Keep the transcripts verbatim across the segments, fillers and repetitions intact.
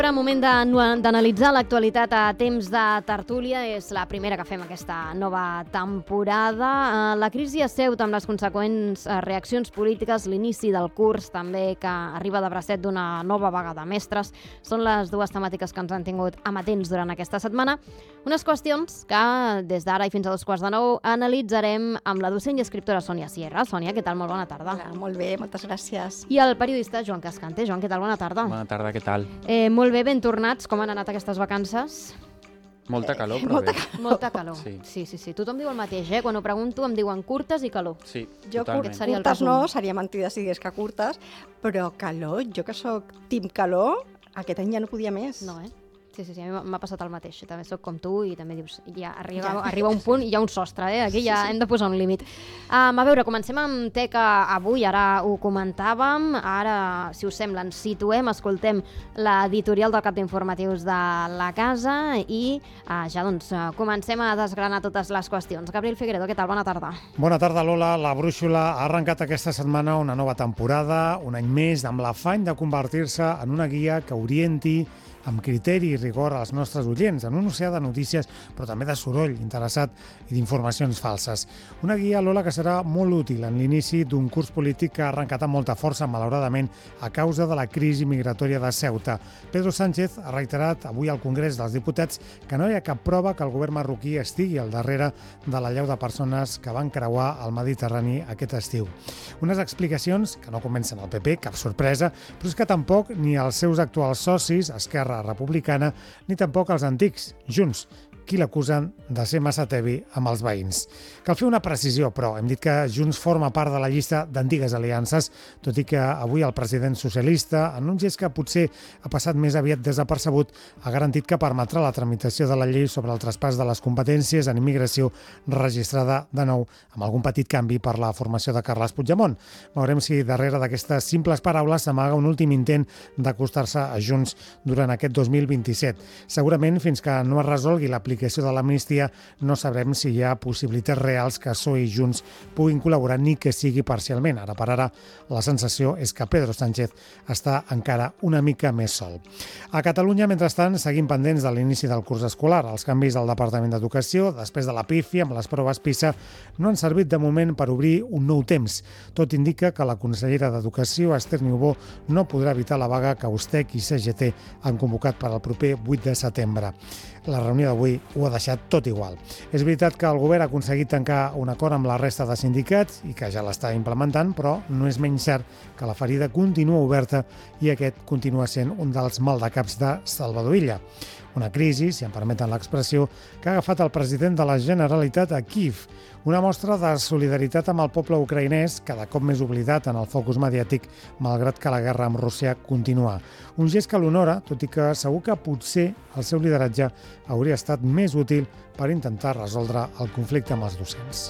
Però moment d'analitzar l'actualitat a temps de tertúlia. És la primera que fem aquesta nova temporada. La crisi a Ceuta amb les conseqüents reaccions polítiques, l'inici del curs també que arriba de bracet d'una nova vaga de mestres, són les dues temàtiques que ens han tingut amatents durant aquesta setmana. Unes qüestions que des d'ara i fins a dos quarts de nou analitzarem amb la docent i escriptora Sònia Sierra. Sònia, què tal? Molt bona tarda. Hola, molt bé, moltes gràcies. I el periodista Joan Cascante. Joan, què tal? Bona tarda. Bona tarda, què tal? Eh, molt bé, ben tornats. Com han anat aquestes vacances? Molta calor, però Molta bé. calor. Molta calor. Sí. sí, sí, sí. Tothom diu el mateix, eh? Quan ho pregunto em diuen curtes i calor. Sí, Jo totalment. seria el curtes resum. no, seria mentida si digués que curtes, però calor, jo que sóc team calor, aquest any ja no podia més. No, eh? Sí, sí, sí, a mi m'ha passat el mateix. També sóc com tu i també dius, ja arriba, Ja. arriba un punt i hi ha un sostre, eh? Aquí ja Sí, sí. hem de posar un límit. Um, a veure, comencem amb Teca avui, ara ho comentàvem, ara, si us sembla, ens situem, escoltem l'editorial del cap d'informatius de la casa i uh, ja doncs comencem a desgranar totes les qüestions. Gabriel Figueredo, què tal? Bona tarda. Bona tarda, Lola. La Brúixola ha arrencat aquesta setmana una nova temporada, un any més, amb l'afany de convertir-se en una guia que orienti amb criteri i rigor als nostres oients, en un oceà de notícies, però també de soroll interessat i d'informacions falses. Una guia, Lola, que serà molt útil en l'inici d'un curs polític que ha arrencat amb molta força, malauradament, a causa de la crisi migratòria de Ceuta. Pedro Sánchez ha reiterat avui al Congrés dels Diputats que no hi ha cap prova que el govern marroquí estigui al darrere de l'allau de persones que van creuar el Mediterrani aquest estiu. Unes explicacions que no convencen el P P, cap sorpresa, però és que tampoc ni els seus actuals socis, Esquerra Republicana, ni tampoc els antics, Junts, qui l'acusen de ser massa tebi amb els veïns. Cal fer una precisió, però. Hem dit que Junts forma part de la llista d'antigues aliances, tot i que avui el president socialista, en un gest que potser ha passat més aviat desapercebut, ha garantit que permetrà la tramitació de la llei sobre el traspàs de les competències en immigració registrada de nou, amb algun petit canvi per la formació de Carles Puigdemont. Veurem si darrere d'aquestes simples paraules s'amaga un últim intent d'acostar-se a Junts durant aquest dos mil vint-i-set. Segurament, fins que no es resolgui l'aplicació de l'amnistia, no sabrem si hi ha possibilitats reals que P S O E i Junts puguin col·laborar ni que sigui parcialment. Ara per ara, la sensació és que Pedro Sánchez està encara una mica més sol. A Catalunya, mentrestant, seguim pendents de l'inici del curs escolar. Els canvis al Departament d'Educació, després de la pífia amb les proves PISA, no han servit de moment per obrir un nou temps. Tot indica que la consellera d'Educació, Esther Niubó, no podrà evitar la vaga que Ustec i C G T han convocat per al proper vuit de setembre. La reunió d'avui ho ha deixat tot igual. És veritat que el govern ha aconseguit tancar un acord amb la resta de sindicats i que ja l'està implementant, però no és menys cert que la ferida continua oberta i aquest continua sent un dels maldecaps de Salvador Illa. Una crisi, si em permeten l'expressió, que ha agafat el president de la Generalitat a Kíev. Una mostra de solidaritat amb el poble ucraïnès, cada cop més oblidat en el focus mediàtic, malgrat que la guerra amb Rússia continua. Un gest que l'honora, tot i que segur que potser el seu lideratge hauria estat més útil per intentar resoldre el conflicte amb els docents.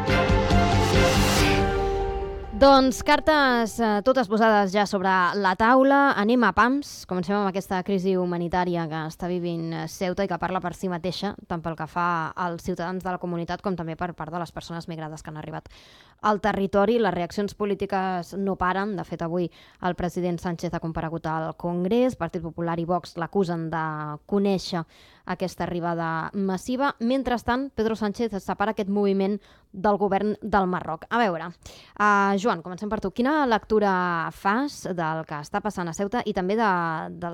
Doncs cartes eh, totes posades ja sobre la taula. Anem a pams. Comencem amb aquesta crisi humanitària que està vivint Ceuta i que parla per si mateixa, tant pel que fa als ciutadans de la comunitat com també per part de les persones migrades que han arribat al territori. Les reaccions polítiques no paren. De fet, avui el president Sánchez ha comparegut al Congrés. Partit Popular i Vox l'acusen de conèixer aquesta arribada massiva. Mentrestant, Pedro Sánchez separa aquest moviment del govern del Marroc. A veure, uh, Joan, comencem per tu. Quina lectura fas del que està passant a Ceuta i també de, del